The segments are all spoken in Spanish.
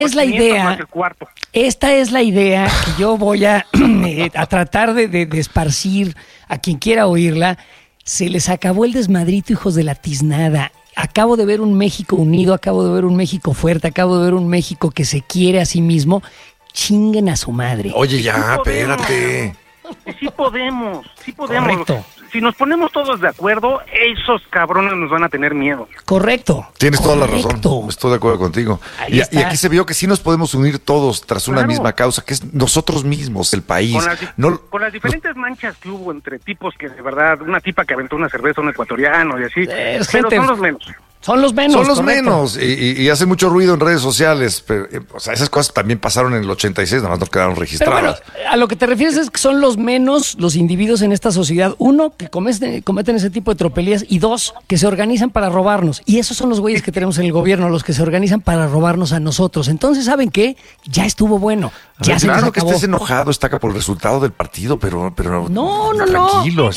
es la idea. Esta es la idea que yo voy a tratar de esparcir a quien quiera oírla. Se les acabó el desmadrito, hijos de la tiznada. Acabo de ver un México unido, acabo de ver un México fuerte, acabo de ver un México que se quiere a sí mismo. Chinguen a su madre. Oye, ya, espérate. Sí podemos. Correcto. Si nos ponemos todos de acuerdo, esos cabrones nos van a tener miedo. Correcto. Tienes toda la razón. Estoy de acuerdo contigo. Y aquí se vio que sí nos podemos unir todos tras una misma causa, que es nosotros mismos, el país. Con las diferentes manchas que hubo entre tipos que de verdad, una tipa que aventó una cerveza a un ecuatoriano y así, pero son los menos. Son los menos y hacen mucho ruido en redes sociales, pero o sea, esas cosas también pasaron en el 86, nada más no quedaron registradas. Pero bueno, a lo que te refieres es que son los menos los individuos en esta sociedad, uno, que cometen ese tipo de tropelías, y dos, que se organizan para robarnos, y esos son los güeyes que tenemos en el gobierno, los que se organizan para robarnos a nosotros. Entonces, ¿saben qué? Ya estuvo bueno, ya se les acabó. Claro que estés enojado, está por el resultado del partido, pero no. Tranquilo,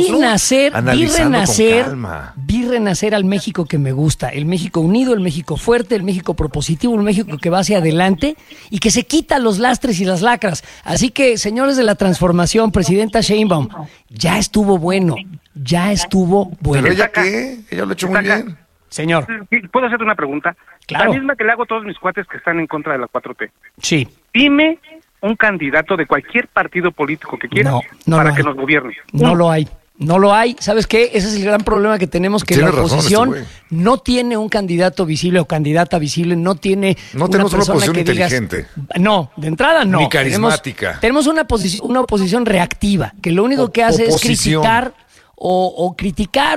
Vi renacer al México que me gusta, el México unido, el México fuerte, el México propositivo, el México que va hacia adelante y que se quita los lastres y las lacras. Así que, señores de la transformación, presidenta Sheinbaum, ya estuvo bueno. ¿Pero ella qué? Ella lo ha hecho muy bien. Señor. ¿Puedo hacerte una pregunta? Claro. La misma que le hago a todos mis cuates que están en contra de la 4T. Sí. Dime un candidato de cualquier partido político que quieras para que nos gobierne. No lo hay. ¿Sabes qué? Ese es el gran problema que tenemos, que la oposición no tiene un candidato visible o candidata visible, no tenemos una oposición inteligente. No, de entrada no. Ni carismática. Tenemos una oposición reactiva, que lo único que hace es criticar o criticar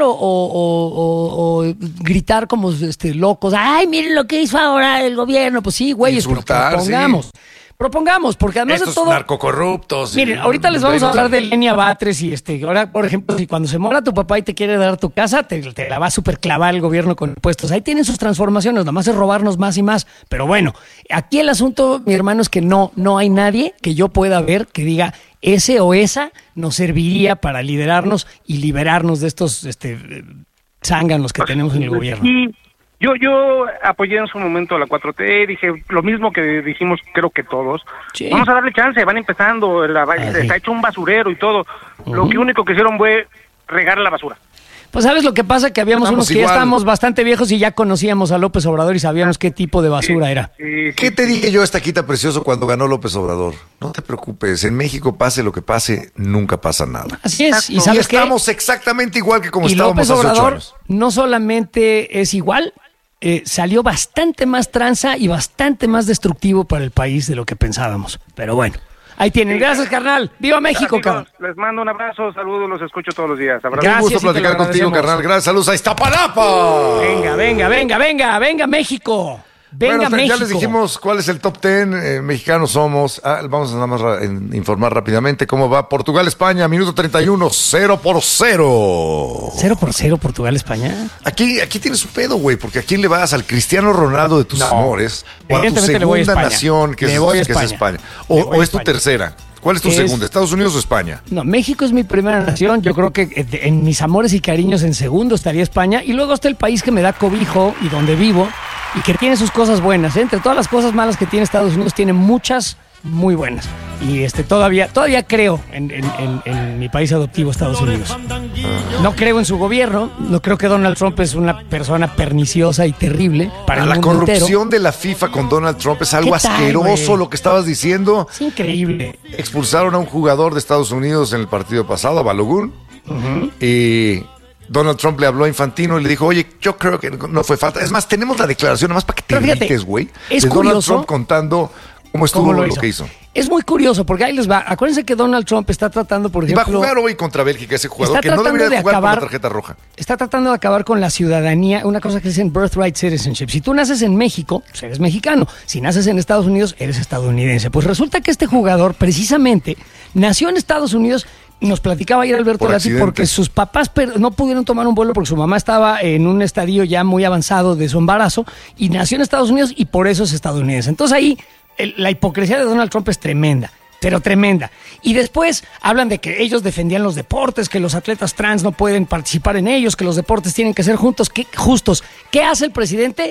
o gritar como locos. Ay, miren lo que hizo ahora el gobierno. Pues sí, güeyes, pero propongamos, porque además estos de todo, narcocorruptos. Miren, ahorita les vamos a hablar de Lenia Batres y ahora, por ejemplo, si cuando se muera tu papá y te quiere dar tu casa, te la va a superclavar el gobierno con impuestos. Ahí tienen sus transformaciones, nada más es robarnos más y más. Pero bueno, aquí el asunto, mi hermano, es que no hay nadie que yo pueda ver que diga ese o esa nos serviría para liderarnos y liberarnos de estos zánganos que tenemos en el gobierno. Yo apoyé en su momento a la 4T, dije lo mismo que dijimos, creo que todos. Sí. Vamos a darle chance, van empezando, está hecho un basurero y todo. Lo único que hicieron fue regar la basura. Pues ¿sabes lo que pasa? Que habíamos unos que ya estábamos bastante viejos y ya conocíamos a López Obrador y sabíamos qué tipo de basura era. ¿Qué te dije yo, Estaquita Precioso, cuando ganó López Obrador? No te preocupes, en México pase lo que pase, nunca pasa nada. Así es. ¿Y sabes qué? Estamos exactamente igual que como estábamos López hace 8 Obrador años. No solamente es igual, salió bastante más tranza y bastante más destructivo para el país de lo que pensábamos. Pero bueno, ahí tienen. Gracias, carnal. ¡Viva México, cabrón! Les mando un abrazo, saludos, los escucho todos los días. Abrazo. Un gusto platicar contigo, carnal. Gracias, saludos a Iztapalapa. Venga, México. Venga, México. Ya les dijimos cuál es el top 10, mexicanos somos. Vamos a nada más informar rápidamente cómo va Portugal-España, minuto 31, 0-0. 0-0 Portugal-España. Aquí tienes un pedo, güey, porque ¿a quién le vas? Al Cristiano Ronaldo de tus amores, o a tu segunda nación, que es España. O es tu tercera. ¿Cuál es tu segunda? ¿Estados Unidos o España? No, México es mi primera nación. Yo creo que en mis amores y cariños en segundo estaría España. Y luego está el país que me da cobijo y donde vivo y que tiene sus cosas buenas. Entre todas las cosas malas que tiene Estados Unidos, tiene muchas muy buenas. Y todavía creo en mi país adoptivo, Estados Unidos. No creo en su gobierno. No creo que Donald Trump es una persona perniciosa y terrible para el mundo entero. La corrupción de la FIFA con Donald Trump es algo asqueroso, lo que estabas diciendo. Es increíble. Expulsaron a un jugador de Estados Unidos en el partido pasado, a Balogun. Y Donald Trump le habló a Infantino y le dijo, oye, yo creo que no fue falta. Es más, tenemos la declaración, nada más para que te grites, güey. Es de curioso. Donald Trump contando cómo estuvo lo que hizo. Es muy curioso, porque ahí les va. Acuérdense que Donald Trump está tratando, por ejemplo... Y va a jugar hoy contra Bélgica, ese jugador que no debería jugar con la tarjeta roja. Está tratando de acabar con la ciudadanía, una cosa que dicen birthright citizenship. Si tú naces en México, pues eres mexicano. Si naces en Estados Unidos, eres estadounidense. Pues resulta que este jugador, precisamente, nació en Estados Unidos. Nos platicaba ayer Alberto Lati porque sus papás no pudieron tomar un vuelo porque su mamá estaba en un estadio ya muy avanzado de su embarazo y nació en Estados Unidos y por eso es estadounidense. Entonces ahí la hipocresía de Donald Trump es tremenda, pero tremenda. Y después hablan de que ellos defendían los deportes, que los atletas trans no pueden participar en ellos, que los deportes tienen que ser justos. ¿Qué hace el presidente?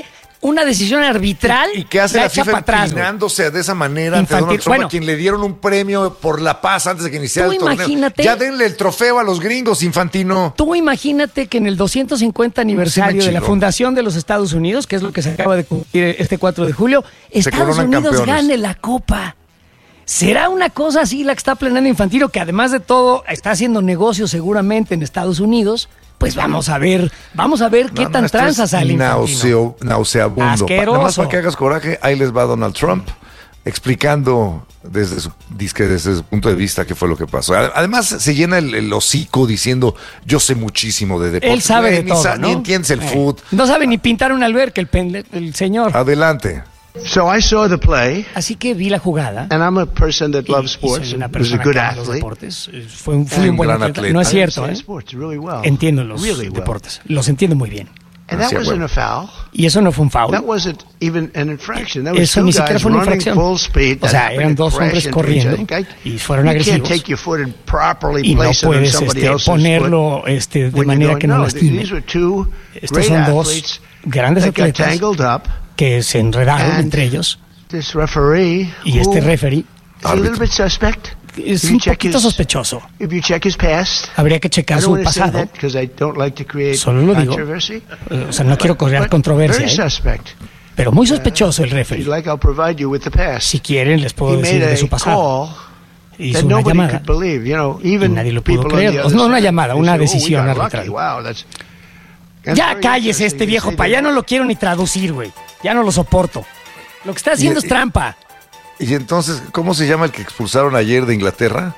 una decisión arbitral. ¿Y qué hace la FIFA inclinándose de esa manera ante Donald Trump, a quien le dieron un premio por la paz antes de que iniciara el torneo? Ya denle el trofeo a los gringos, Infantino. Tú imagínate que en el 250 aniversario de la fundación de los Estados Unidos, que es lo que se acaba de cumplir este 4 de julio, Estados Unidos gane la Copa. ¿Será una cosa así la que está planeando Infantino, que además de todo está haciendo negocios seguramente en Estados Unidos? Pues vamos a ver qué tan tranza sale Infantino. Nauseabundo. Asqueroso. Nada más para que hagas coraje, ahí les va Donald Trump explicando desde su punto de vista qué fue lo que pasó. Además se llena el hocico diciendo, yo sé muchísimo de deportes. Él sabe de todo, ¿no? Ni entiendes el fútbol. No sabe ni pintar una alberca el señor. Adelante. So I saw the play. Así que vi la jugada. And I'm a person that loves sports. Soy una was a persona good que ama los athlete. deportes. Fui un buen atleta. No es cierto, ¿eh? Really well. Entiendo los really deportes. Los entiendo muy bien. And that wasn't a foul. Y eso no fue un foul. That wasn't even an infraction. That was Eso two ni siquiera guys fue una running infracción. full speed. O sea, eran dos hombres corriendo y fueron agresivos. You can't take your foot and properly Y no place it on puedes somebody else's ponerlo foot de manera que no lastime. These were two Estos great son dos athletes grandes that got atletas tangled up. Que se enredaron And entre ellos. This referee, Y este referee is a little bit suspect. es un poquito sospechoso. If you check his past, Habría que checar I don't su want to say pasado. that because I don't like to create Solo lo digo. controversy. O sea, no quiero crear But controversia, very suspect. pero muy sospechoso el If referee. you'd like, I'll provide you with the past. Si quieren, les puedo He decir made de su a pasado. call Hizo that una nobody llamada. could believe. You know, Y even nadie lo pudo people on creer. the No, other una side, llamada, they una say, "Oh, we decisión got lucky. arbitral. Wow, that's Ya very cállese este interesting. viejo You pa, say ya that- no lo quiero ni traducir, güey. Ya no lo soporto. Lo que está haciendo es trampa. Y entonces, ¿cómo se llama el que expulsaron ayer de Inglaterra?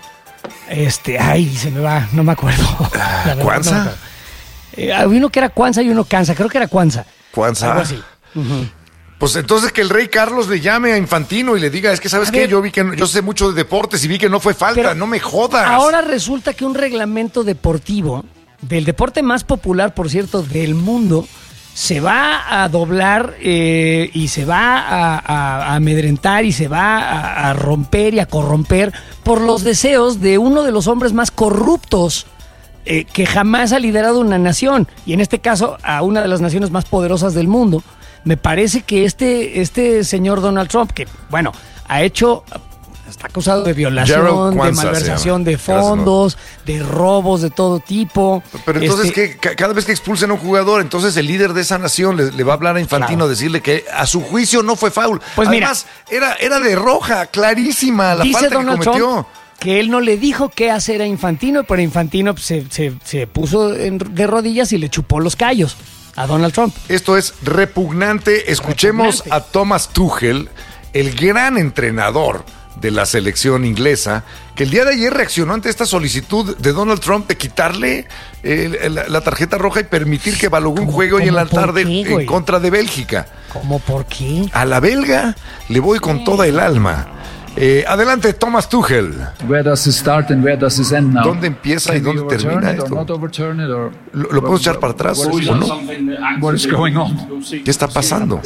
Ay, se me va, no me acuerdo. La verdad, ¿Cuanza? no me acuerdo. Había uno que era Cuanza y uno Canza, creo que era Cuanza. ¿Cuanza? Algo así. Pues entonces que el rey Carlos le llame a Infantino y le diga, es que ¿sabes A qué? ver. Yo sé mucho de deportes y vi que no fue falta, Pero no me jodas. Ahora resulta que un reglamento deportivo, del deporte más popular, por cierto, del mundo, se va a doblar y se va a amedrentar y se va a romper y a corromper por los deseos de uno de los hombres más corruptos que jamás ha liderado una nación, y en este caso a una de las naciones más poderosas del mundo. Me parece que este señor Donald Trump, que bueno, está acusado de violación, Gerald Kwanza, de malversación de fondos, de robos de todo tipo. Pero entonces, ¿qué? Cada vez que expulsen a un jugador, entonces el líder de esa nación le va a hablar a Infantino, Claro. decirle que a su juicio no fue foul. Pues además, era de roja, clarísima la Dice falta Donald que cometió. Trump que él no le dijo qué hacer a Infantino, pero Infantino se puso de rodillas y le chupó los callos a Donald Trump. Esto es repugnante. Escuchemos a Thomas Tuchel, el gran entrenador de la selección inglesa, que el día de ayer reaccionó ante esta solicitud de Donald Trump de quitarle la tarjeta roja y permitir que Balogun juegue hoy en la tarde en contra de Bélgica. ¿Cómo? ¿Por qué? A la belga le voy con toda el alma. Adelante, Thomas Tuchel. Where does it start and where does it end now? ¿Dónde empieza y dónde termina esto? ¿Lo puedo echar para atrás o no? What is going on? ¿Qué está pasando?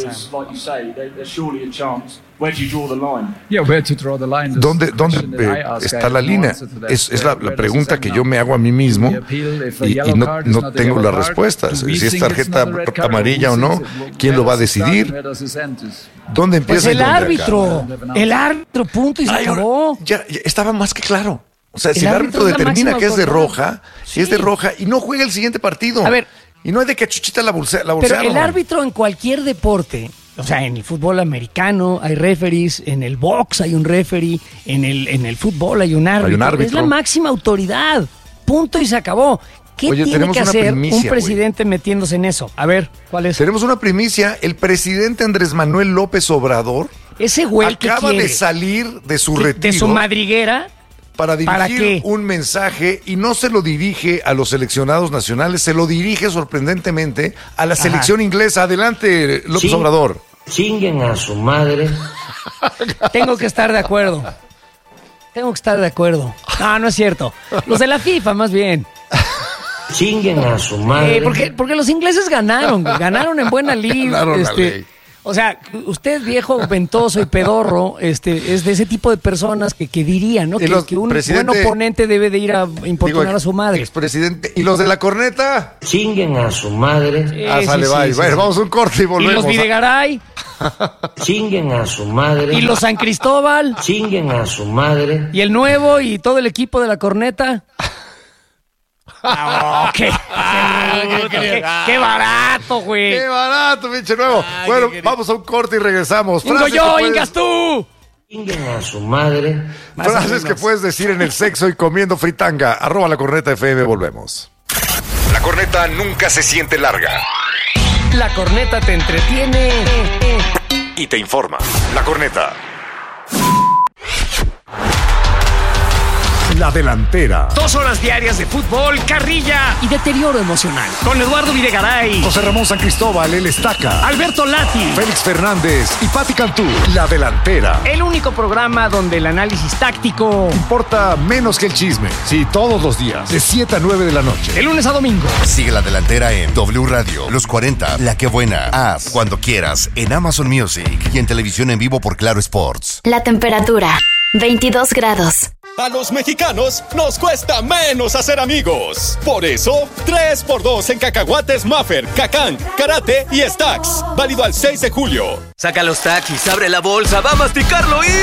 Yeah, where to draw the line? ¿Dónde está la línea? Es la pregunta que yo me hago a mí mismo y no tengo las respuestas. Si es tarjeta amarilla o no, ¿quién lo va a decidir? ¿Dónde empieza Pues y el dónde árbitro. acaba? El árbitro, punto, y se acabó. Ya estaba más que claro. O sea, si El el árbitro árbitro es la determina máxima que es de autoridad. roja, Sí. es de roja y no juega el siguiente partido. A ver. Y no es de que a Chuchita la Pero bolsearon. el árbitro en cualquier deporte, o sea, en el fútbol americano hay referees, en el box hay un referee, en el fútbol hay un árbitro. Es la máxima autoridad. Punto y se acabó. ¿Qué Oye, tiene tenemos que una hacer primicia, un presidente metiéndose en eso? A ver, ¿cuál es? Tenemos una primicia. El presidente Andrés Manuel López Obrador Ese güey que acaba quiere de salir de su retiro. de su madriguera. Para ¿Para dirigir qué? un mensaje y no se lo dirige a los seleccionados nacionales, se lo dirige sorprendentemente a la selección inglesa. Adelante, López Obrador. Chinguen a su madre. Tengo que estar de acuerdo. No, no es cierto. Los de la FIFA, más bien. Chinguen a su madre. Porque los ingleses ganaron en buena lid. Ganaron la ley. O sea, usted, viejo, ventoso y pedorro, es de ese tipo de personas que dirían, ¿no? Que un buen oponente debe de ir a importunar a su madre. Expresidente. ¿Y los de la corneta? Chinguen a su madre. Sale, bye. Bueno, vamos a un corte y volvemos. ¿Y los Videgaray? Chinguen a su madre. ¿Y los San Cristóbal? Chinguen a su madre. ¿Y el nuevo y todo el equipo de la corneta? ¡Qué barato, güey! ¡Qué barato, pinche nuevo! Bueno, vamos a un corte y regresamos. ¡Ingas tú! Chinguen a su madre. Frases que puedes decir en el sexo y comiendo fritanga. @La Corneta FM, volvemos. La corneta nunca se siente larga. La corneta te entretiene Y te informa. La corneta. La delantera. 2 horas diarias de fútbol, carrilla y deterioro emocional. Con Eduardo Videgaray, José Ramón San Cristóbal, el Estaca, Alberto Lati, Félix Fernández y Pati Cantú. La delantera. El único programa donde el análisis táctico Importa menos que el chisme. Sí, todos los días, de 7 a 9 de la noche. de lunes a domingo. Sigue La Delantera en W Radio, Los 40, La Que Buena, Haz, Cuando Quieras, en Amazon Music y en televisión en vivo por Claro Sports. La temperatura, 22 grados. A los mexicanos nos cuesta menos hacer amigos. Por eso, 3x2 en cacahuates Maffer, Cacán, Karate y Stax. Válido al 6 de julio. Saca los taquis, abre la bolsa, va a masticarlo y...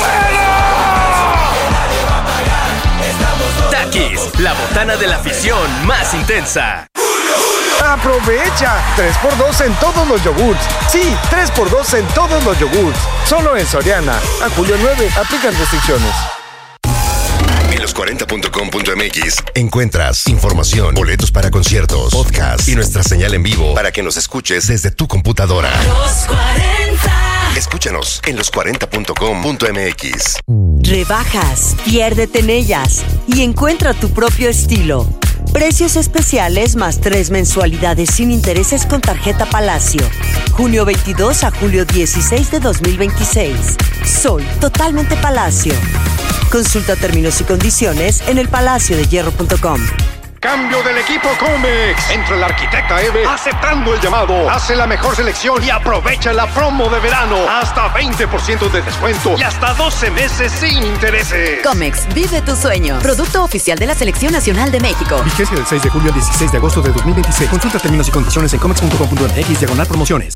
Takis, la botana de la afición más intensa. ¡Aprovecha! 3x2 en todos los yogurts. Sí, 3x2 en todos los yogurts. Solo en Soriana. A julio 9, aplican restricciones. En los40.com.mx encuentras información, boletos para conciertos, podcast y nuestra señal en vivo para que nos escuches desde tu computadora. Los 40. Escúchanos en los40.com.mx. Rebajas, piérdete en ellas y encuentra tu propio estilo. Precios especiales más 3 mensualidades sin intereses con tarjeta Palacio. Junio 22 a julio 16 de 2026. Soy totalmente Palacio. Consulta términos y condiciones en elpalaciodehierro.com. Cambio del equipo Comex. Entra el arquitecta Eve aceptando el llamado. Hace la mejor selección y aprovecha la promo de verano. Hasta 20% de descuento y hasta 12 meses sin intereses. Comex, vive tu sueño. Producto oficial de la Selección Nacional de México. Vigencia del 6 de julio al 16 de agosto de 2026. Consulta términos y condiciones en comex.com.mx/promociones.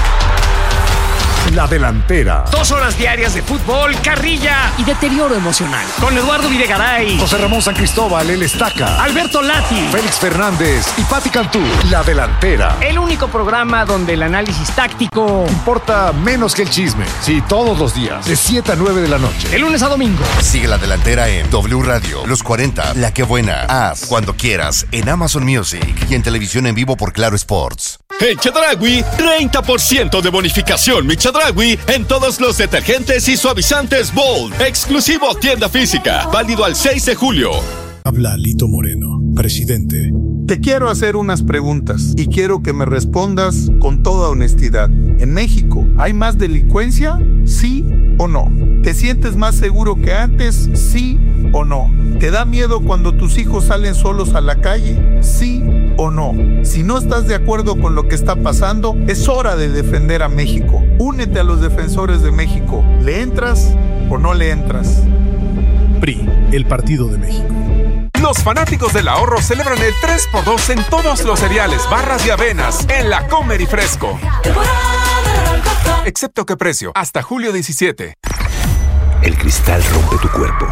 La delantera. 2 horas diarias de fútbol, carrilla y deterioro emocional. Con Eduardo Videgaray, José Ramón San Cristóbal, el Estaca, Alberto Lati, Félix Fernández y Pati Cantú. La delantera. El único programa donde el análisis táctico importa menos que el chisme. Sí, todos los días, de 7 a 9 de la noche. de lunes a domingo. Sigue La Delantera en W Radio, Los 40, La Que Buena, Haz, Cuando Quieras, en Amazon Music y en televisión en vivo por Claro Sports. En Chedraui, 30% de bonificación Mi Chedraui en todos los detergentes y suavizantes Bold. Exclusivo tienda física. Válido al 6 de julio. Habla Lito Moreno, presidente. Te quiero hacer unas preguntas y quiero que me respondas con toda honestidad. ¿En México hay más delincuencia? ¿Sí o no? ¿Te sientes más seguro que antes? ¿Sí o no? ¿Te da miedo cuando tus hijos salen solos a la calle? ¿Sí o no? Si no estás de acuerdo con lo que está pasando, es hora de defender a México. Únete a los defensores de México. ¿Le entras o no le entras? PRI, el Partido de México. Los fanáticos del ahorro celebran el 3x2 en todos los cereales, barras y avenas en La Comer y Fresco. Excepto qué precio, hasta julio 17. El cristal rompe tu cuerpo.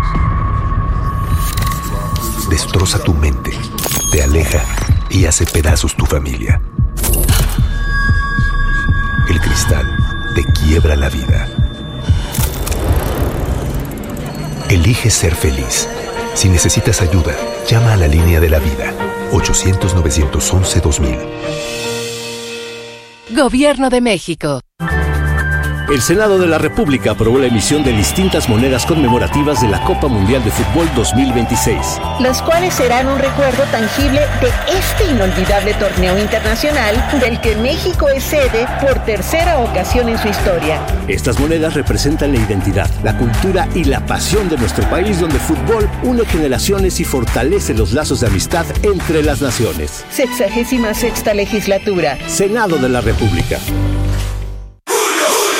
Destroza tu mente, te aleja y hace pedazos tu familia. El cristal te quiebra la vida. Elige ser feliz. Si necesitas ayuda, llama a la línea de la vida, 800-911-2000. Gobierno de México. El Senado de la República aprobó la emisión de distintas monedas conmemorativas de la Copa Mundial de Fútbol 2026. Las cuales serán un recuerdo tangible de este inolvidable torneo internacional del que México es sede por tercera ocasión en su historia. Estas monedas representan la identidad, la cultura y la pasión de nuestro país, donde el fútbol une generaciones y fortalece los lazos de amistad entre las naciones. 66ª legislatura. Senado de la República.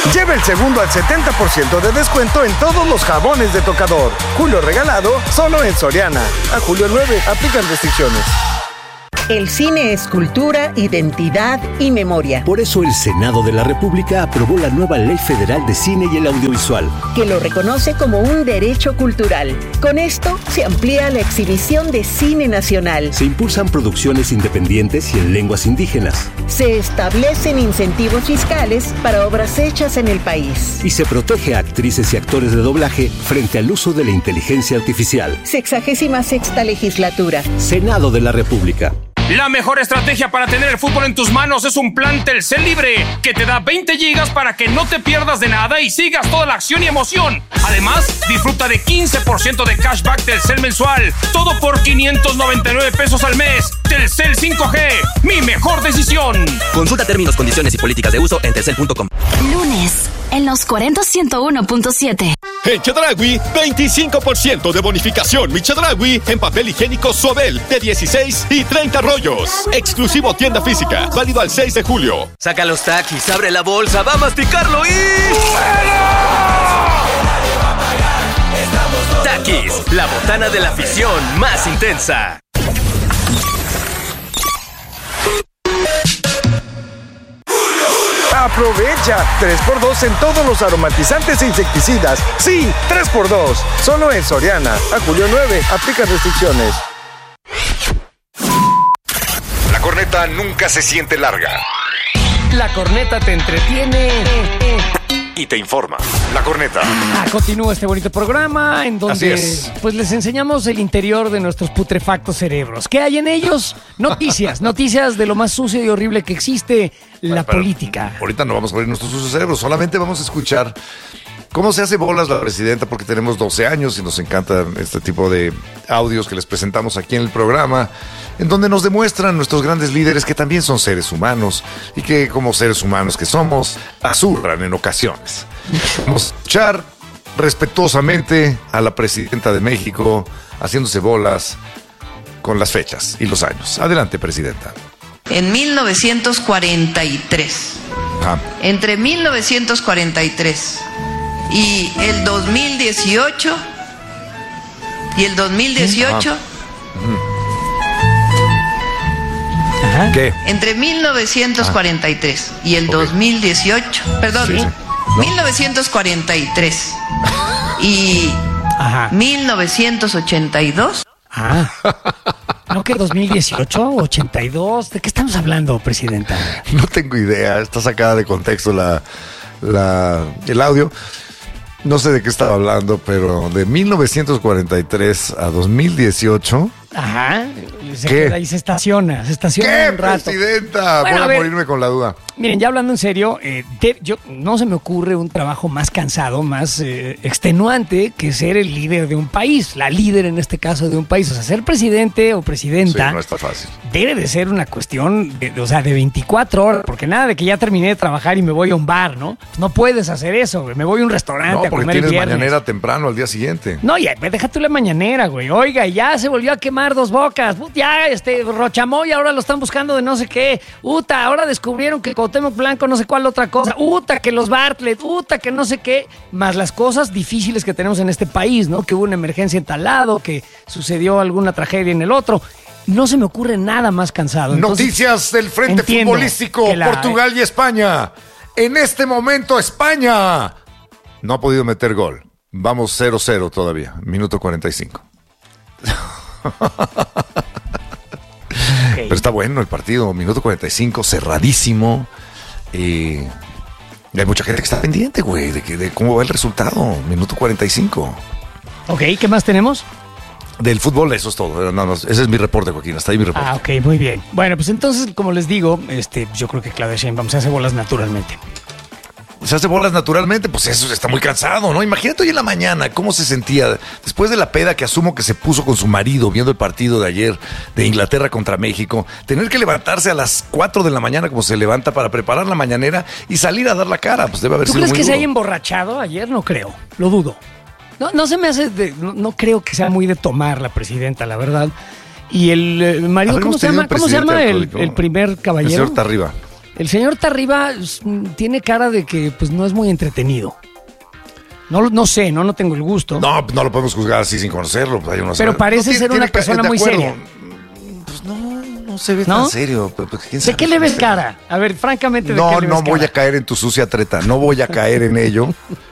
Lleva el segundo al 70% de descuento en todos los jabones de tocador. Julio regalado, solo en Soriana. A julio 9, aplican restricciones. El cine es cultura, identidad y memoria. Por eso el Senado de la República aprobó la nueva Ley Federal de Cine y el Audiovisual, que lo reconoce como un derecho cultural. Con esto se amplía la exhibición de cine nacional. Se impulsan producciones independientes y en lenguas indígenas. Se establecen incentivos fiscales para obras hechas en el país. Y se protege a actrices y actores de doblaje frente al uso de la inteligencia artificial. 66ª legislatura. Senado de la República. La mejor estrategia para tener el fútbol en tus manos es un plan Telcel Libre, que te da 20 gigas para que no te pierdas de nada y sigas toda la acción y emoción. Además, disfruta de 15% de cashback Telcel mensual, todo por 599 pesos al mes. Telcel 5G, mi mejor decisión. Consulta términos, condiciones y políticas de uso en telcel.com. Lunes, en los 40-101.7. En Chedraui, 25% de bonificación Mi Chedraui en papel higiénico Suabel de 16 y 30 rollos. Exclusivo tienda física, válido al 6 de julio. Saca los Takis, abre la bolsa, va a masticarlo y... Takis, la botana de la afición más intensa. Aprovecha 3x2 en todos los aromatizantes e insecticidas. Sí, 3x2. Solo en Soriana. A julio 9, aplica restricciones. La corneta nunca se siente larga. La corneta te entretiene y te informa. La corneta. Continúa este bonito programa en donde pues les enseñamos el interior de nuestros putrefactos cerebros. ¿Qué hay en ellos? Noticias de lo más sucio y horrible que existe, la política. Ahorita no vamos a abrir nuestros sucios cerebros, solamente vamos a escuchar cómo se hace bolas la presidenta, porque tenemos 12 años y nos encantan este tipo de audios que les presentamos aquí en el programa, en donde nos demuestran nuestros grandes líderes que también son seres humanos y que como seres humanos que somos, azurran en ocasiones. Vamos a escuchar respetuosamente a la presidenta de México haciéndose bolas con las fechas y los años. Adelante, presidenta. En 1943, entre 1943 y el 2018, ¿Qué? Entre 1943 y el 2018, perdón, 1943 y 1982. ¿No que 2018, 82? ¿De qué estamos hablando, presidenta? No tengo idea, está sacada de contexto el audio. No sé de qué estaba hablando, pero de 1943 a 2018... ¿Qué? Ahí se estaciona ¿Qué, un rato. Presidenta? Bueno, voy a morirme con la duda. Miren, ya hablando en serio, no se me ocurre un trabajo más cansado, más extenuante que ser el líder de un país, la líder en este caso de un país. O sea, ser presidente o presidenta no está fácil. Debe de ser una cuestión de 24 horas, porque nada de que ya terminé de trabajar y me voy a un bar, ¿no? No puedes hacer eso, güey. Me voy a un restaurante a comer el viernes. No, porque tienes mañanera temprano al día siguiente. No, ya, déjate la mañanera, güey. Oiga, ya se volvió a quemar Dos Bocas. Ya, Rochamoy ahora lo están buscando de no sé qué. Ahora descubrieron que Cuauhtémoc Blanco no sé cuál otra cosa. Que los Bartlett. Que no sé qué. Más las cosas difíciles que tenemos en este país, ¿no? Que hubo una emergencia en tal lado, que sucedió alguna tragedia en el otro. No se me ocurre nada más cansado. Entonces, noticias del frente futbolístico, Portugal y España. En este momento, España no ha podido meter gol. Vamos 0-0 todavía. Minuto 45. Pero está bueno el partido, minuto 45, cerradísimo. Y hay mucha gente que está pendiente, güey, de cómo va el resultado. Minuto 45. Ok, ¿qué más tenemos? Del fútbol, eso es todo. Ese es mi reporte, Joaquín. Hasta ahí mi reporte. Ok, muy bien. Bueno, pues entonces, como les digo, yo creo que Claudia Sheinbaum se hace bolas naturalmente. Se hace bolas naturalmente, pues eso está muy cansado, ¿no? Imagínate hoy en la mañana cómo se sentía después de la peda que asumo que se puso con su marido viendo el partido de ayer de Inglaterra contra México, tener que levantarse a las 4 de la mañana como se levanta para preparar la mañanera y salir a dar la cara, pues debe haber sido muy duro. ¿Tú crees que se haya emborrachado ayer? No creo, lo dudo. No se me hace, no creo que sea muy de tomar la presidenta, la verdad. Y el marido, ¿cómo se llama el primer caballero? El señor Tarriba. El señor Tarriba tiene cara de que pues no es muy entretenido. No sé, no tengo el gusto. No lo podemos juzgar así sin conocerlo. Pero parece ser una persona muy seria. Pues no se ve tan serio. ¿Quién sabe? ¿De qué le ves cara? A ver, francamente, ¿de qué le ves cara? No voy a caer en tu sucia treta. No voy a caer en ello.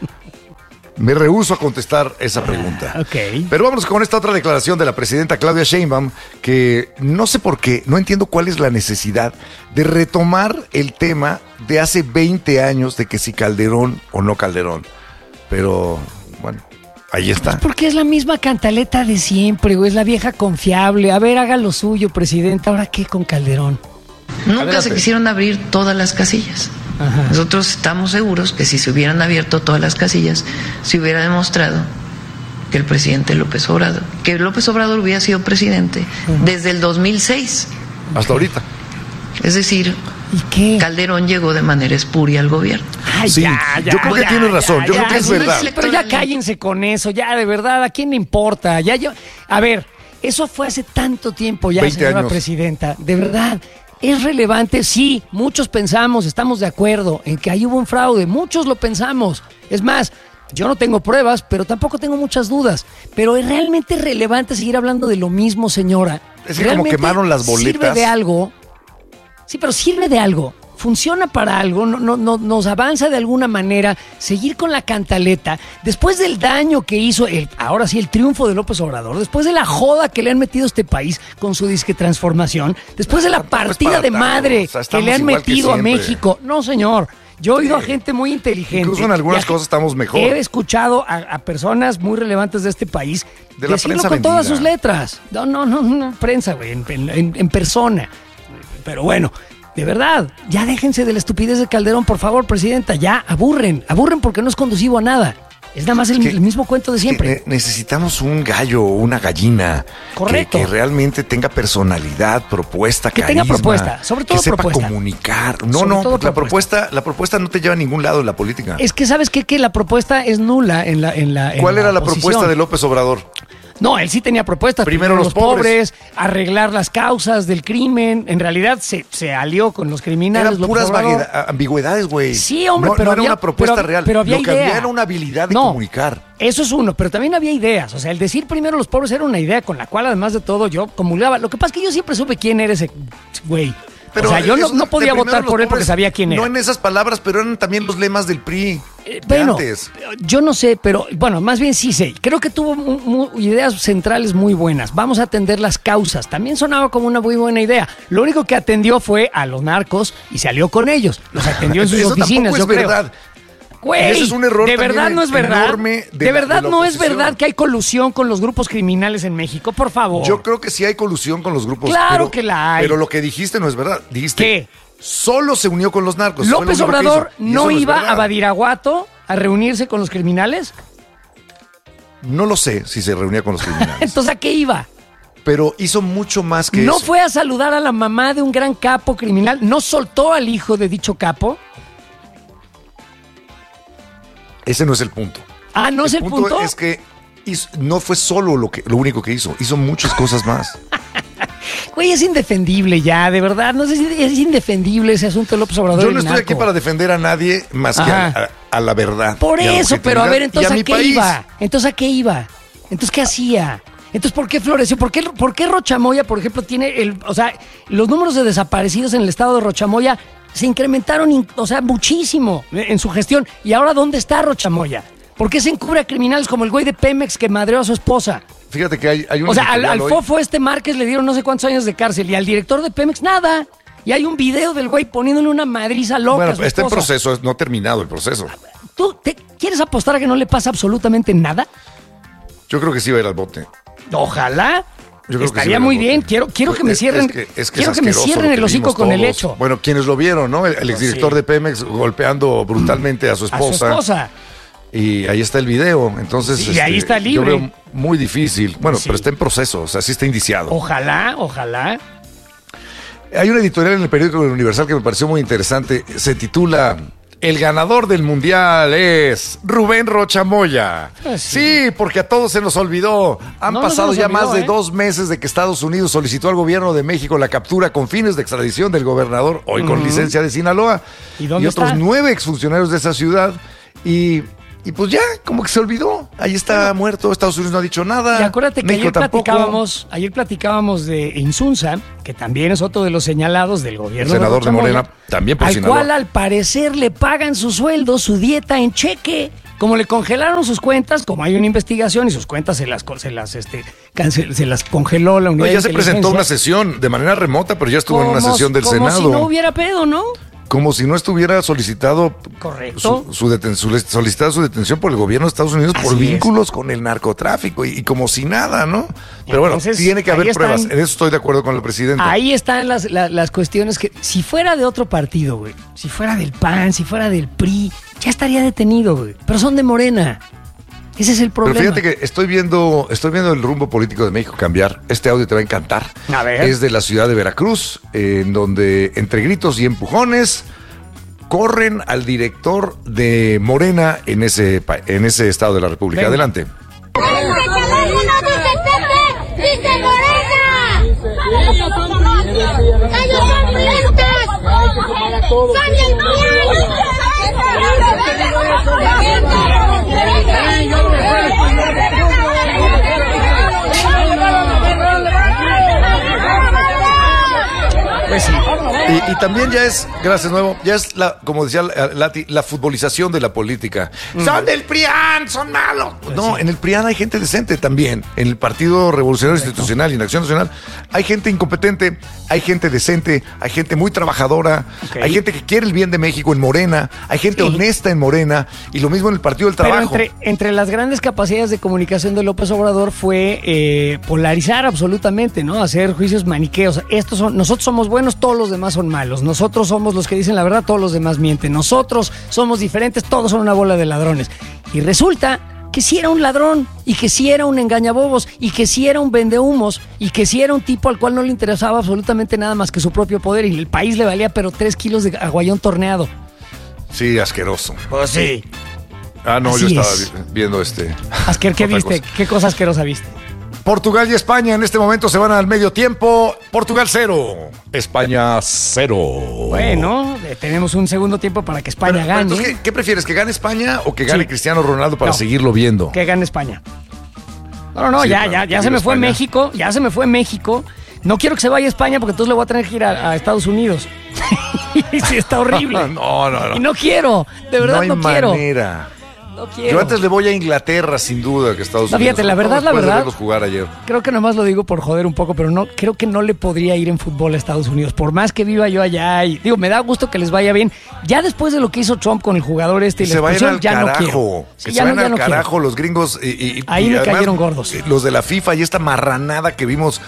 Me rehúso a contestar esa pregunta. Ok. Pero vámonos con esta otra declaración de la presidenta Claudia Sheinbaum, que no sé por qué, no entiendo cuál es la necesidad de retomar el tema de hace 20 años de que si Calderón o no Calderón. Pero, bueno, ahí está. Pues porque es la misma cantaleta de siempre, güey. Es la vieja confiable. A ver, haga lo suyo, presidenta. ¿Ahora qué con Calderón? Nunca se quisieron abrir todas las casillas. Ajá. Nosotros estamos seguros que si se hubieran abierto todas las casillas, se hubiera demostrado que el presidente López Obrador hubiera sido presidente desde el 2006. Hasta ahorita. Es decir, ¿y qué? Calderón llegó de manera espuria al gobierno. Ay, sí, yo creo que tienes razón, yo creo que es verdad. Pero ya cállense con eso, ya de verdad, ¿a quién le importa? A ver, eso fue hace tanto tiempo ya, señora presidenta, de verdad. ¿Es relevante? Sí, muchos pensamos, estamos de acuerdo en que ahí hubo un fraude, muchos lo pensamos. Es más, yo no tengo pruebas, pero tampoco tengo muchas dudas. Pero ¿es realmente relevante seguir hablando de lo mismo, señora? Es que como quemaron las boletas. ¿Sirve de algo? Sí, pero sirve de algo. Funciona para algo, nos avanza de alguna manera, seguir con la cantaleta, después del daño que hizo, ahora sí, el triunfo de López Obrador, después de la joda que le han metido a este país con su disque transformación, después de la partida de madre que le han metido a México. No, señor, yo he oído a gente muy inteligente. Incluso en algunas cosas estamos mejor. He escuchado a personas muy relevantes de este país de la decirlo prensa con vendida. todas sus letras. No, prensa, güey, en persona. Pero bueno, de verdad, ya déjense de la estupidez de Calderón, por favor, presidenta, ya aburren porque no es conducivo a nada. Es nada más el mismo cuento de siempre. Necesitamos un gallo, una gallina. Correcto. Que realmente tenga personalidad, propuesta, que carisma. tenga propuesta, sobre todo que sepa propuesta. comunicar. La propuesta no te lleva a ningún lado en la política. Es que ¿sabes qué? Que la propuesta es nula en la ¿Cuál era la oposición. propuesta de López Obrador? No, él sí tenía propuestas. Primero los pobres, arreglar las causas del crimen. En realidad se alió con los criminales. Eran puras ambigüedades, güey. Sí, hombre, pero no era una propuesta real. Pero había Lo que había era una habilidad de comunicar. Eso es uno, pero también había ideas. O sea, el decir primero los pobres era una idea con la cual, además de todo, yo comulgaba. Lo que pasa es que yo siempre supe quién era ese güey. Pero, o sea, yo no podía votar por él porque sabía quién era. No en esas palabras, pero eran también los lemas del PRI. Bueno, antes. Yo no sé, pero bueno, más bien sí sé. Creo que tuvo ideas centrales muy buenas. Vamos a atender las causas. También sonaba como una muy buena idea. Lo único que atendió fue a los narcos y se alió con ellos. Los atendió en sus oficinas, yo creo. Verdad. Güey, ese es un error de verdad no es verdad. De verdad no es oposición. verdad que hay colusión con los grupos criminales en México, por favor. Yo creo que sí hay colusión con los grupos. Claro que la hay. Pero lo que dijiste no es verdad. Dijiste ¿qué? Solo se unió con los narcos. López Obrador no iba a Badiraguato a reunirse con los criminales. No lo sé si se reunía con los criminales. Entonces, ¿a qué iba? Pero hizo mucho más que eso. No fue a saludar a la mamá de un gran capo criminal. No soltó al hijo de dicho capo. Ese no es el punto. Ah, ¿no es el punto? El punto es que no fue solo lo único que hizo. Hizo muchas cosas más. Güey, es indefendible ya, de verdad. No sé si es indefendible ese asunto de López Obrador. Yo no estoy aquí para defender a nadie más que a la verdad. Por eso, pero a ver, entonces ¿a qué iba? Entonces, ¿qué hacía? Entonces, ¿por qué floreció? ¿Por qué Rochamoya, por ejemplo, tiene los números de desaparecidos en el estado de Rochamoya se incrementaron, muchísimo en su gestión? ¿Y ahora dónde está Rochamoya? ¿Por qué se encubre a criminales como el güey de Pemex que madreó a su esposa? Fíjate que hay un... O sea, al fofo Márquez le dieron no sé cuántos años de cárcel y al director de Pemex nada. Y hay un video del güey poniéndole una madriza loca a su está en esposa. proceso, no ha terminado el proceso. ¿Tú quieres apostar a que no le pasa absolutamente nada? Yo creo que sí va a ir al bote. Ojalá. Yo creo estaría que sí muy bien. Quiero que me cierren. Quiero que me cierren el hocico con el hecho. Bueno, quienes lo vieron, ¿no? El exdirector de Pemex golpeando brutalmente a su esposa. Y ahí está el video. Entonces, y ahí está libre. Yo veo muy difícil. Bueno, pero está en proceso, o sea, sí está indiciado. Ojalá. Hay una editorial en el periódico Universal que me pareció muy interesante. Se titula El ganador del Mundial es Rubén Rocha Moya. Sí, porque a todos se nos olvidó. Han pasado ya más de 2 meses de que Estados Unidos solicitó al gobierno de México la captura con fines de extradición del gobernador, hoy con licencia de Sinaloa, y otros 9 exfuncionarios de esa ciudad. Y pues ya, como que se olvidó. Ahí está muerto, Estados Unidos no ha dicho nada. Y acuérdate que México ayer platicábamos de Insunza, que también es otro de los señalados del gobierno. Senador de Morena, también por Sinaloa. Al cual al parecer le pagan su sueldo, su dieta en cheque. Como le congelaron sus cuentas, como hay una investigación y sus cuentas se las congeló la unidad de inteligencia. Ya se presentó una sesión de manera remota, pero ya estuvo en una sesión del Senado. Como si no hubiera pedo, ¿no? Como si no estuviera solicitado. Correcto. Solicitada su detención por el gobierno de Estados Unidos por vínculos con el narcotráfico y como si nada, ¿no? Pero entonces, bueno, tiene que haber pruebas. En eso estoy de acuerdo con el presidente. Ahí están las cuestiones que, si fuera de otro partido, güey, si fuera del PAN, si fuera del PRI, ya estaría detenido, güey. Pero son de Morena. Ese es el problema. Pero fíjate que estoy viendo el rumbo político de México cambiar. Este audio te va a encantar. A ver. Es de la ciudad de Veracruz, en donde entre gritos y empujones corren al director de Morena en ese estado de la República. Venga. Adelante. ¡Dice Morena! ¡Ellos son violentas! ¡Son Pues sí. Y también ya es, gracias nuevo, ya es como decía Lati, la futbolización de la política. Son del PRIAN, son malos. No, en el PRIAN hay gente decente también. En el Partido Revolucionario Institucional y en Acción Nacional hay gente incompetente, hay gente decente, hay gente muy trabajadora, hay gente que quiere el bien de México en Morena, hay gente honesta en Morena, y lo mismo en el Partido del Trabajo. Pero entre las grandes capacidades de comunicación de López Obrador fue polarizar absolutamente, ¿no? Hacer juicios maniqueos. Nosotros somos buenos, todos los demás son malos. Nosotros somos los que dicen la verdad, todos los demás mienten. Nosotros somos diferentes, todos son una bola de ladrones. Y resulta que sí era un ladrón, y que sí era un engañabobos, y que sí era un vendehumos, y que sí era un tipo al cual no le interesaba absolutamente nada más que su propio poder, y el país le valía pero 3 kilos de aguayón torneado. Sí, asqueroso. Pues sí. No, así yo estaba viendo ¿Qué viste? ¿Qué cosa asquerosa viste? Portugal y España en este momento se van al medio tiempo. Portugal 0, España 0. Bueno, tenemos un segundo tiempo para que España gane. Entonces, ¿qué prefieres? ¿Que gane España o que gane Cristiano Ronaldo para seguirlo viendo? Que gane España. No, sí, ya se me fue México. Ya se me fue México. No quiero que se vaya a España porque entonces le voy a tener que ir a Estados Unidos. Y sí, está horrible. No. Y no quiero. De verdad no quiero. No hay manera. No quiero. Yo antes le voy a Inglaterra, sin duda, que Estados Unidos. Fíjate, la verdad, de verlos jugar ayer. Creo que nomás lo digo por joder un poco, pero no creo que no le podría ir en fútbol a Estados Unidos, por más que viva yo allá. Y digo, me da gusto que les vaya bien. Ya después de lo que hizo Trump con el jugador y la expulsión, ya no quiero. Que se vayan al carajo los gringos. Ahí me cayeron gordos. Los de la FIFA y esta marranada que vimos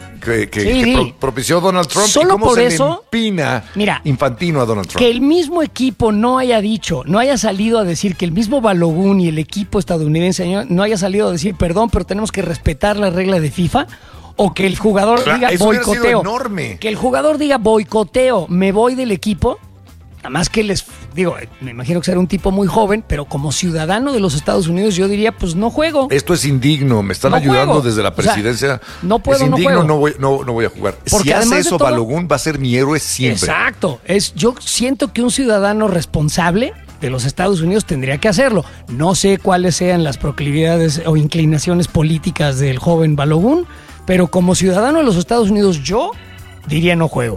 que propició Donald Trump. Solo y cómo por se eso, le empina Infantino a Donald Trump. Que el mismo equipo no haya salido a decir, que el mismo Balogun y el equipo estadounidense no haya salido a decir, perdón, pero tenemos que respetar la regla de FIFA, o que el jugador diga boicoteo. Enorme. Que el jugador diga boicoteo, me voy del equipo. Nada más que me imagino que será un tipo muy joven, pero como ciudadano de los Estados Unidos yo diría, pues no juego. Esto es indigno, me están ayudando desde la presidencia. No puedo, es indigno, no voy a jugar. Porque si hace eso Balogun, va a ser mi héroe siempre. Exacto. Yo siento que un ciudadano responsable de los Estados Unidos tendría que hacerlo. No sé cuáles sean las proclividades o inclinaciones políticas del joven Balogun, pero como ciudadano de los Estados Unidos yo diría no juego.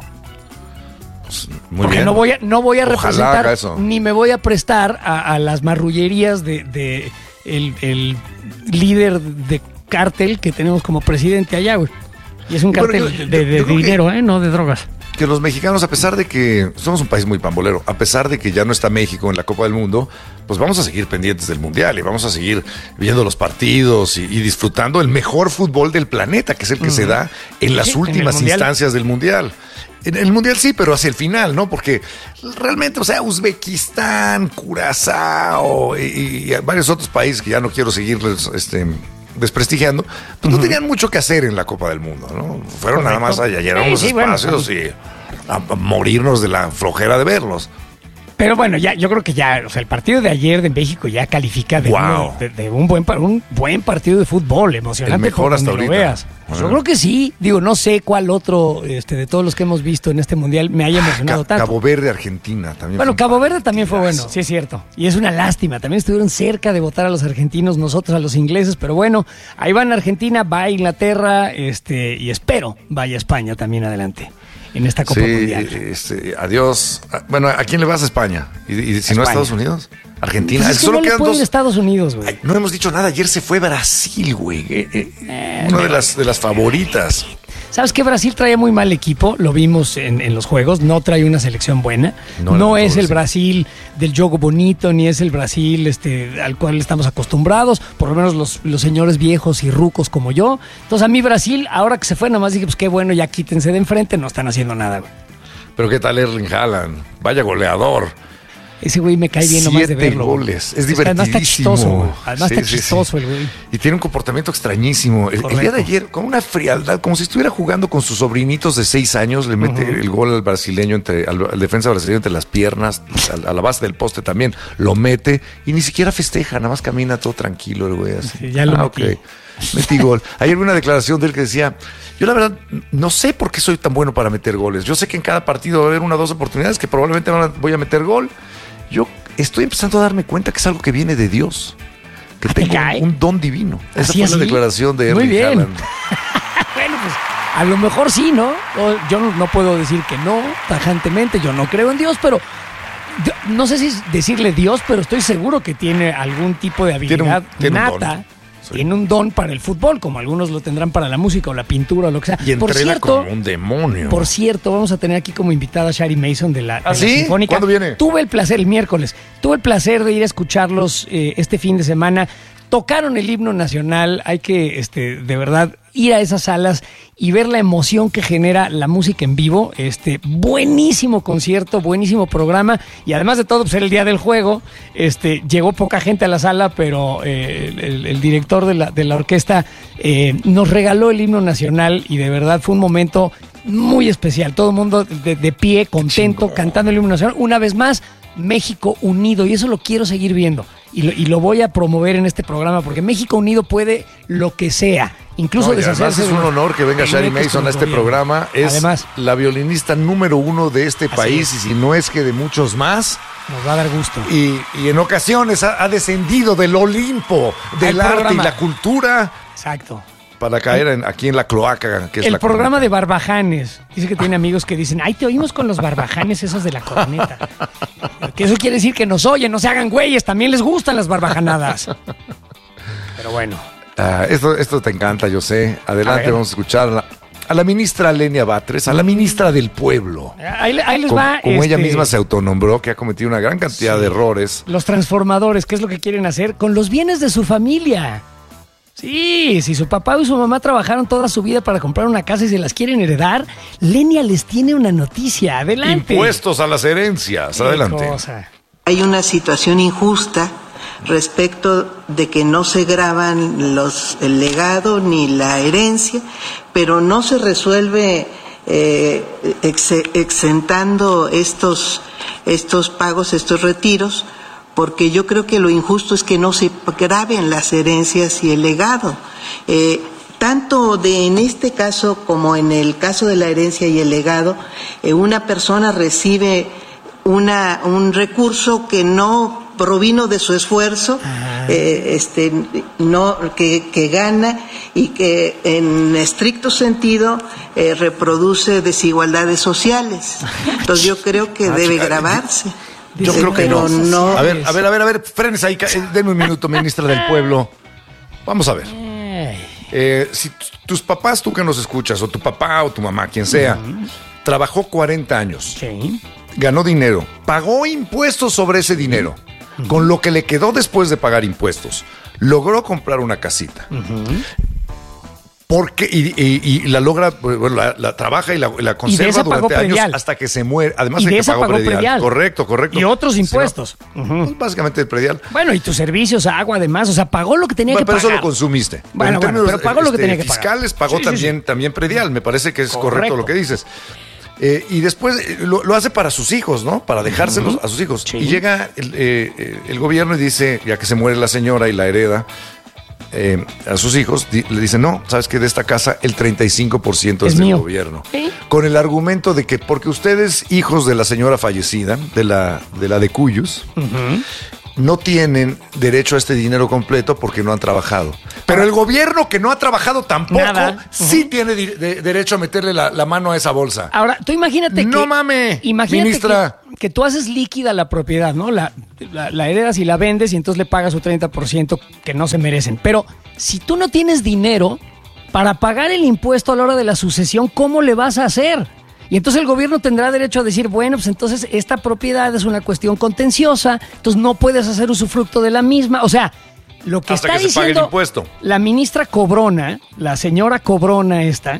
Muy porque bien. no voy a Ojalá representar ni me voy a prestar a las marrullerías de el líder de cártel que tenemos como presidente allá, güey. Y es un cártel de dinero, no de drogas. Que los mexicanos, a pesar de que somos un país muy pambolero, a pesar de que ya no está México en la Copa del Mundo, pues vamos a seguir pendientes del Mundial y vamos a seguir viendo los partidos y disfrutando el mejor fútbol del planeta, que es el que se da en las últimas instancias del Mundial. En el Mundial sí, pero hacia el final, ¿no? Porque realmente, Uzbekistán, Curazao y varios otros países que ya no quiero seguirles desprestigiando, pues no tenían mucho que hacer en la Copa del Mundo, ¿no? Fueron nada más allá, llenaron los espacios y a morirnos de la flojera de verlos. Pero bueno, ya, yo creo que ya, o sea, el partido de ayer de México ya califica de, de un buen partido de fútbol, emocionante. El mejor hasta ahorita. Lo veas. Yo creo que sí. Digo, no sé cuál otro de todos los que hemos visto en este mundial me haya emocionado tanto. Cabo Verde, Argentina también. Bueno, Cabo Verde también fue bueno, sí es cierto. Y es una lástima. También estuvieron cerca de votar a los argentinos, nosotros a los ingleses, pero bueno, ahí van Argentina, va Inglaterra, y espero vaya España también adelante en esta Copa Mundial. Adiós. Bueno, ¿a quién le vas a España? ¿Y si no a Estados Unidos? Argentina. Pues es que solo quedan dos. Estados Unidos, güey. No hemos dicho nada. Ayer se fue Brasil, güey. Una de las favoritas. ¿Sabes qué? Brasil traía muy mal equipo, lo vimos en los juegos, no trae una selección buena, no es el Brasil del juego bonito, ni es el Brasil al cual estamos acostumbrados, por lo menos los señores viejos y rucos como yo. Entonces a mí Brasil, ahora que se fue, nomás dije, pues qué bueno, ya quítense de enfrente, no están haciendo nada, güey. Pero qué tal Erling Haaland, vaya goleador. Ese güey me cae bien nomás de verlo. 7 goles, es divertidísimo. Además está chistoso, güey. Además está chistoso el güey. Y tiene un comportamiento extrañísimo. El día de ayer, con una frialdad, como si estuviera jugando con sus sobrinitos de 6 años, le mete el gol al brasileño, al defensa brasileño entre las piernas, a la base del poste también, lo mete y ni siquiera festeja, nada más camina todo tranquilo el güey así. Sí, ya lo metí. Okay. Metí gol. Ayer vi una declaración de él que decía, yo la verdad no sé por qué soy tan bueno para meter goles. Yo sé que en cada partido va a haber 1 o 2 oportunidades que probablemente voy a meter gol. Yo estoy empezando a darme cuenta que es algo que viene de Dios, que tengo un don divino. Esa fue la declaración de Erling Haaland. Bueno, pues a lo mejor sí, ¿no? Yo no puedo decir que no, tajantemente, yo no creo en Dios, pero no sé si decirle Dios, pero estoy seguro que tiene algún tipo de habilidad nata. Tiene un don para el fútbol, como algunos lo tendrán para la música o la pintura o lo que sea. Y entrena como un demonio. Por cierto, vamos a tener aquí como invitada a Shari Mason de la Sinfónica. ¿Cuándo viene? Tuve el placer, el miércoles, de ir a escucharlos este fin de semana. Tocaron el himno nacional, hay que de verdad ir a esas salas y ver la emoción que genera la música en vivo. Buenísimo concierto, buenísimo programa, y además de todo, pues era el día del juego. Llegó poca gente a la sala, pero el director de la orquesta nos regaló el himno nacional y de verdad fue un momento muy especial. Todo el mundo de pie, contento, cantando el himno nacional. Una vez más, México unido, y eso lo quiero seguir viendo. Y lo voy a promover en este programa, porque México unido puede lo que sea, incluso deshacerse. Es un honor que venga Shari Mason a este programa. Es además la violinista número 1 de este país, y si no es que de muchos más. Nos va a dar gusto. Y en ocasiones ha descendido del Olimpo, del arte y la cultura. Exacto. Para caer aquí en la cloaca, que es el programa de Barbajanes. Dice que tiene amigos que dicen, ay, te oímos con los barbajanes esos de la corneta. Que eso quiere decir que nos oyen, no se hagan güeyes, también les gustan las barbajanadas. Pero bueno. Esto te encanta, yo sé. Adelante, vamos a escuchar a la ministra Lenia Batres, a la ministra del pueblo. Ahí les va. Como ella misma se autonombró, que ha cometido una gran cantidad de errores. Los transformadores, ¿qué es lo que quieren hacer? Con los bienes de su familia. Sí, si su papá y su mamá trabajaron toda su vida para comprar una casa y se las quieren heredar, Lenia les tiene una noticia. Adelante. Impuestos a las herencias. Adelante. Hay una situación injusta respecto de que no se graban el legado ni la herencia, pero no se resuelve exentando estos pagos, estos retiros, porque yo creo que lo injusto es que no se graben las herencias y el legado. Tanto en este caso como en el caso de la herencia y el legado, una persona recibe un recurso que no provino de su esfuerzo, que gana y que en estricto sentido reproduce desigualdades sociales. Entonces yo creo que debe grabarse. Yo creo que no. A ver, frénese ahí, denme un minuto, ministra del Pueblo. Vamos a ver. Si tus papás, tú que nos escuchas, o tu papá o tu mamá, quien sea, trabajó 40 años, ganó dinero, pagó impuestos sobre ese dinero, con lo que le quedó después de pagar impuestos, logró comprar una casita. Porque y la logra, bueno, la trabaja y la conserva durante años hasta que se muere. Además y de que esa pagó predial. Correcto. Y otros impuestos. Pues básicamente el predial. Bueno, y tus servicios, agua, además, o sea, pagó lo que tenía que pagar. Pero eso lo consumiste. Bueno, pero pagó lo que tenía que pagar. Fiscales pagó también predial. Me parece que es correcto lo que dices. Y después lo hace para sus hijos, ¿no? Para dejárselos a sus hijos. Sí. Y llega el gobierno y dice, ya que se muere la señora y la hereda a sus hijos, le dice, no, ¿sabes qué? De esta casa el 35% es del mío. Gobierno. ¿Sí? Con el argumento de que porque ustedes, hijos de la señora fallecida, de la de Cuyus, no tienen derecho a este dinero completo porque no han trabajado. Pero el gobierno que no ha trabajado tampoco, sí tiene derecho a meterle la mano a esa bolsa. Ahora, tú imagínate no que... mames, imagínate ministra. Que tú haces líquida la propiedad, ¿no? La heredas y la vendes y entonces le pagas su 30% que no se merecen. Pero si tú no tienes dinero para pagar el impuesto a la hora de la sucesión, ¿cómo le vas a hacer? Y entonces el gobierno tendrá derecho a decir, bueno, pues entonces esta propiedad es una cuestión contenciosa, entonces no puedes hacer usufructo de la misma. O sea, lo que hasta está que diciendo se pague el impuesto. La ministra Cobrona, la señora Cobrona esta,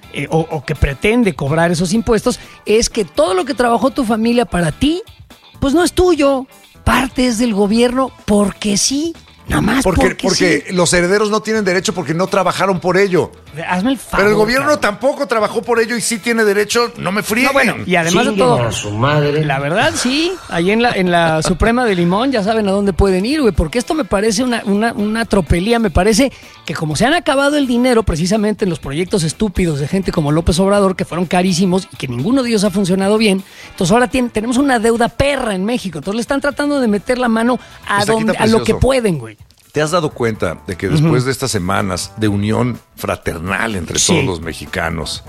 o que pretende cobrar esos impuestos, es que todo lo que trabajó tu familia para ti, pues no es tuyo, parte es del gobierno porque sí. Nada más porque sí. Los herederos no tienen derecho porque no trabajaron por ello. Hazme el favor. Pero el gobierno tampoco trabajó por ello y sí tiene derecho, no me frieguen. No, bueno, y además de todo, a su madre. La verdad, sí, ahí en la Suprema de Limón ya saben a dónde pueden ir, güey, porque esto me parece una tropelía, me parece que como se han acabado el dinero precisamente en los proyectos estúpidos de gente como López Obrador, que fueron carísimos y que ninguno de ellos ha funcionado bien, entonces ahora tenemos una deuda perra en México, entonces le están tratando de meter la mano a lo que pueden, güey. ¿Te has dado cuenta de que después de estas semanas de unión fraternal entre todos los mexicanos,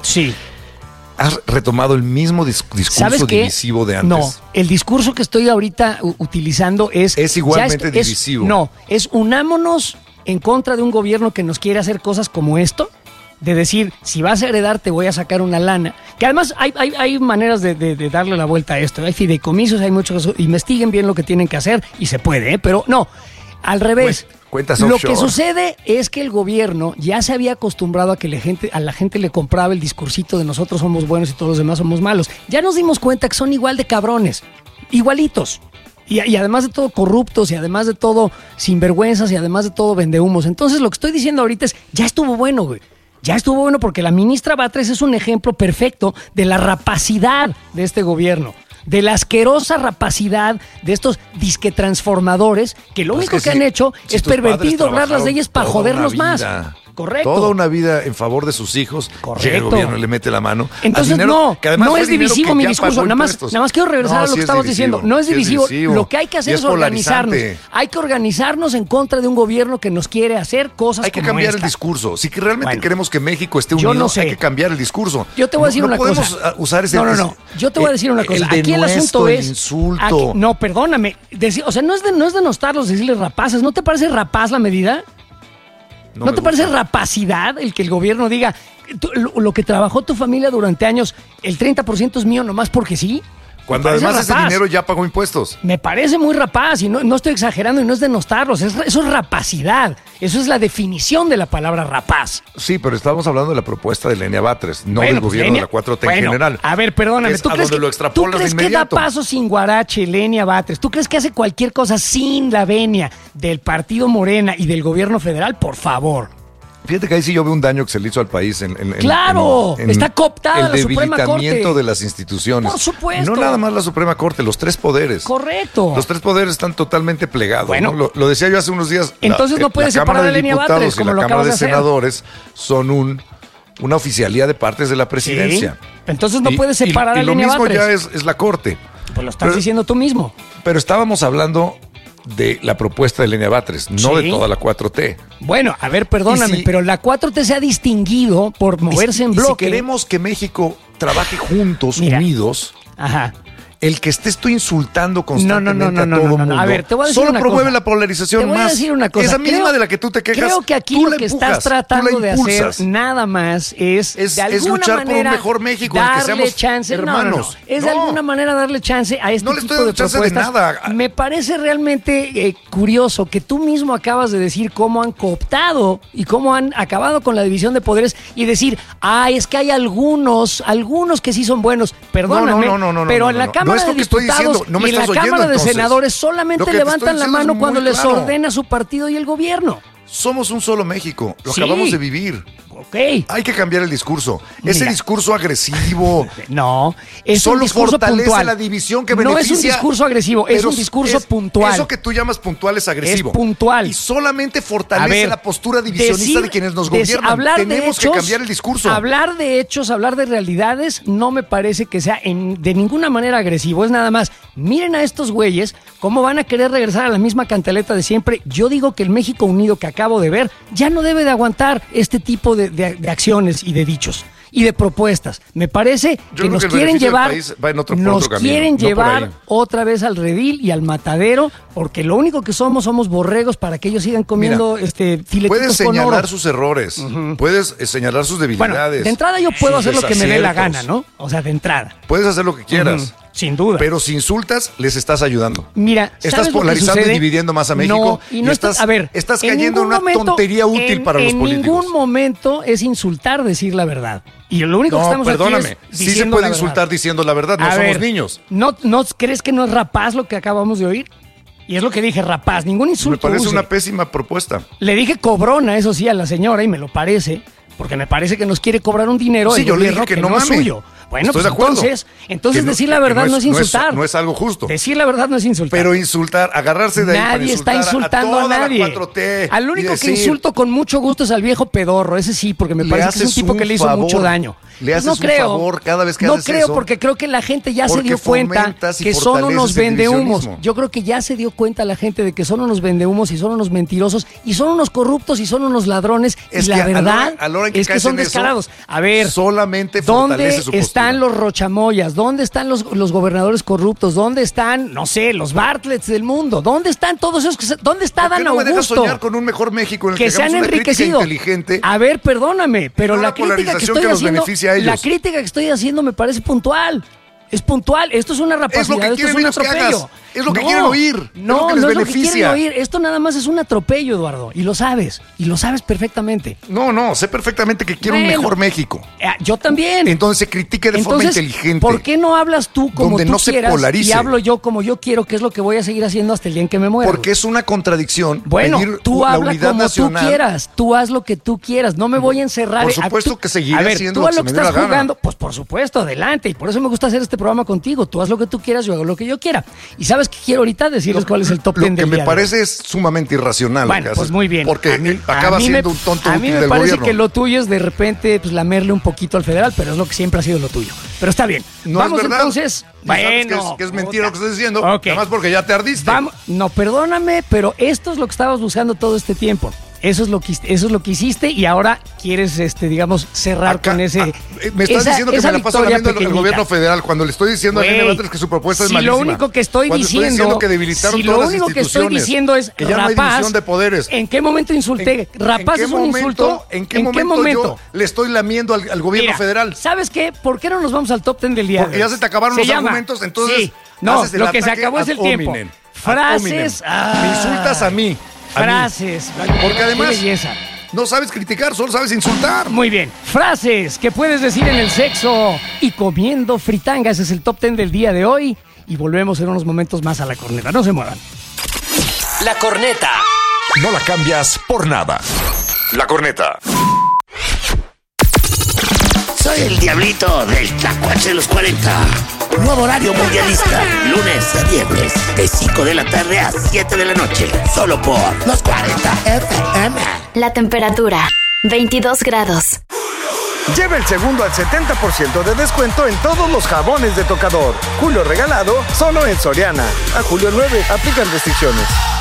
has retomado el mismo discurso divisivo de antes? No, el discurso que estoy ahorita utilizando es igualmente divisivo. Es unámonos en contra de un gobierno que nos quiere hacer cosas como esto, de decir, si vas a heredar te voy a sacar una lana, que además hay maneras de darle la vuelta a esto, hay fideicomisos, hay muchos, investiguen bien lo que tienen que hacer y se puede, pero no. Al revés, lo que sucede es que el gobierno ya se había acostumbrado a que a la gente le compraba el discursito de nosotros somos buenos y todos los demás somos malos. Ya nos dimos cuenta que son igual de cabrones, igualitos. Y además de todo corruptos y además de todo sinvergüenzas y además de todo vendehumos. Entonces lo que estoy diciendo ahorita es, ya estuvo bueno, güey. Ya estuvo bueno porque la ministra Batres es un ejemplo perfecto de la rapacidad de este gobierno. De la asquerosa rapacidad de estos disque transformadores que lo único que han hecho es pervertir y doblar las leyes para jodernos más. Correcto. Toda una vida en favor de sus hijos. Correcto. Llega el gobierno y le mete la mano. Entonces no es divisivo mi discurso. Nada más quiero regresar a lo que estamos diciendo. No es divisivo. Lo que hay que hacer es organizarnos. Hay que organizarnos en contra de un gobierno que nos quiere hacer cosas como hay que cambiar el discurso. Si que realmente queremos que México esté unido, hay que cambiar el discurso. Yo te voy a decir una cosa. No podemos usar ese... No. Yo te voy a decir una cosa. Aquí el asunto es... insulto. No, perdóname. O sea, no es denostarlos, decirles rapaces. ¿No te parece rapaz la medida? ¿No te parece rapacidad el que el gobierno diga lo que trabajó tu familia durante años, el 30% es mío nomás porque sí? Cuando además ese dinero ya pagó impuestos. Me parece muy rapaz y no estoy exagerando y no es denostarlos, eso es rapacidad. Eso es la definición de la palabra rapaz. Sí, pero estábamos hablando de la propuesta de Lenia Batres, no del gobierno de la 4T en general. A ver, perdóname, ¿tú crees que da paso sin guarache Lenia Batres? ¿Tú crees que hace cualquier cosa sin la venia del partido Morena y del gobierno federal? Por favor. Fíjate que ahí sí yo veo un daño que se le hizo al país. ¡Claro! Está cooptada la Suprema Corte. El debilitamiento de las instituciones. Por supuesto. No nada más la Suprema Corte, los tres poderes. Correcto. Los tres poderes están totalmente plegados. Bueno, ¿no? Lo decía yo hace unos días. Entonces no puede separar a Lenia Batres, como lo acabas de hacer. La Cámara de Senadores son una oficialía de partes de la presidencia. Sí. Entonces no puedes separar a Lenia Batres. Y lo mismo ya es la Corte. Pues lo estás diciendo tú mismo. Pero estábamos hablando de la propuesta de Lenia Batres, no de toda la 4T. Bueno, a ver, perdóname, pero la 4T se ha distinguido por moverse en bloque. Si queremos que México trabaje juntos, unidos, el que estés tú insultando constantemente a todo mundo, a ver, te voy a decir solo una promueve cosa. la polarización más. Te voy a decir una cosa. Esa misma de la que tú te quejas. Creo que aquí lo que estás tratando de hacer nada más es de alguna luchar manera por un mejor México, en el que seamos chance, hermanos. Es de alguna manera darle chance a este tipo de propuestas. De nada. Me parece realmente curioso que tú mismo acabas de decir cómo han cooptado y cómo han acabado con la división de poderes y decir, es que hay algunos que sí son buenos. Perdóname, pero en la Cámara de Diputados y en la Cámara de Senadores solamente levantan la mano cuando les ordena su partido y el gobierno. Somos un solo México, lo acabamos de vivir. Ok. Hay que cambiar el discurso. Ese discurso agresivo. No, es solo un discurso fortalece puntual. la división que beneficia. No es un discurso agresivo, es un discurso puntual. Eso que tú llamas puntual es agresivo. Es puntual. Y solamente fortalece la postura divisionista de quienes nos gobiernan. Tenemos que cambiar el discurso. Hablar de hechos, hablar de realidades, no me parece que sea de ninguna manera agresivo. Es nada más, miren a estos güeyes cómo van a querer regresar a la misma cantaleta de siempre. Yo digo que el México unido que acabo de ver ya no debe de aguantar este tipo de acciones y de dichos y de propuestas. Me parece que nos quieren llevar, otra vez al redil y al matadero, porque lo único que somos borregos para que ellos sigan comiendo filetitos puedes con oro. señalar sus errores, puedes señalar sus debilidades. Bueno, de entrada yo puedo hacer lo que me dé la gana, ¿no? O sea, de entrada. Puedes hacer lo que quieras. Sin duda. Pero si insultas, les estás ayudando. Mira, estás polarizando y dividiendo más a México. No estás cayendo en una tontería útil para los políticos. En ningún momento es insultar decir la verdad. Y lo único que estamos aquí es sí se puede insultar diciendo la verdad, no somos niños. ¿No crees que no es rapaz lo que acabamos de oír? Y es lo que dije, rapaz, ningún insulto. Me parece una pésima propuesta. Le dije cobrona, eso sí, a la señora, y me lo parece, porque me parece que nos quiere cobrar un dinero. Sí, yo le dije que no es suyo. Bueno, pues entonces decir la verdad no es insultar. No es algo justo. Decir la verdad no es insultar. Pero insultar, agarrarse de ahí para nadie está insultando a nadie. La 4T al único que insulto con mucho gusto es al viejo pedorro. Ese sí, porque me parece que es un tipo que le hizo mucho daño. Le haces un favor cada vez que haces eso. No creo, porque creo que la gente ya se dio cuenta que son unos vendehumos. Yo creo que ya se dio cuenta la gente de que son unos vendehumos y son unos mentirosos y son unos corruptos y son unos ladrones. Y la verdad es que son descarados. A ver, solamente fortalece su postura. ¿Dónde están los rochamoyas? ¿Dónde están los gobernadores corruptos? ¿Dónde están, no sé, los Bartlets del mundo? ¿Dónde están todos esos? ¿Dónde está Dan Augusto? ¿Por qué no me dejas soñar con un mejor México en el que se han enriquecido? Inteligente? A ver, perdóname, pero la crítica que estoy haciendo, la crítica que estoy haciendo me parece puntual. Es puntual, esto es una rapacidad, esto es un atropello. Es lo que quieren oír. No es lo que quieren oír. Esto nada más es un atropello, Eduardo. Y lo sabes perfectamente. No, sé perfectamente que quiero un mejor México. Yo también. Entonces se critique de forma inteligente. ¿Por qué no hablas tú como donde tú no quieras se polarice? Y hablo yo como yo quiero, que es lo que voy a seguir haciendo hasta el día en que me muera? Porque es una contradicción. Bueno, tú habla como nacional. tú quieras. Tú haz lo que tú quieras. No me voy a encerrar. Por supuesto que seguiré haciendo lo que estás jugando. Gana. Pues por supuesto, adelante. Y por eso me gusta hacer este programa contigo. Tú haz lo que tú quieras, yo hago lo que yo quiera. ¿Y sabes qué quiero ahorita? Decirles cuál es el top 10 del día. Lo que me parece es sumamente irracional. Bueno, pues muy bien. Porque acaba siendo un tonto útil del gobierno. A mí me parece que lo tuyo es de repente lamerle un poquito al federal, pero es lo que siempre ha sido lo tuyo. Pero está bien. No Vamos es verdad. Entonces. Bueno. Que es mentira lo que estás diciendo. Okay. Además porque ya te ardiste. No, perdóname, pero esto es lo que estabas buscando todo este tiempo. Eso es lo que hiciste y ahora quieres, digamos, cerrar con ese. Me estás diciendo que me la paso lamiendo el gobierno federal cuando le estoy diciendo a Nene Batres que su propuesta es malísima. Si lo único que estoy diciendo que debilitaron todas las instituciones, es que ya no hay división de poderes. ¿En qué momento insulté? ¿Rapaz es un insulto? ¿En qué momento yo le estoy lamiendo al gobierno federal? ¿Sabes qué? ¿Por qué no nos vamos al top 10 del día? Porque ya se te acabaron los argumentos, entonces. Sí. No, lo que se acabó es el tiempo. Frases. Me insultas a mí. Frases. Porque además no sabes criticar, solo sabes insultar. Muy bien. Frases que puedes decir en el sexo y comiendo fritanga. Ese es el top 10 del día de hoy. Y volvemos en unos momentos más a La Corneta. No se muevan. La Corneta. No la cambias por nada. La Corneta. Soy el diablito del Tlacuache de los 40. Nuevo horario mundialista. Lunes a viernes, de 5 de la tarde a 7 de la noche. Solo por los 40 FM. La temperatura, 22 grados. Lleva el segundo al 70% de descuento en todos los jabones de tocador. Julio regalado, solo en Soriana. A julio 9, aplican restricciones.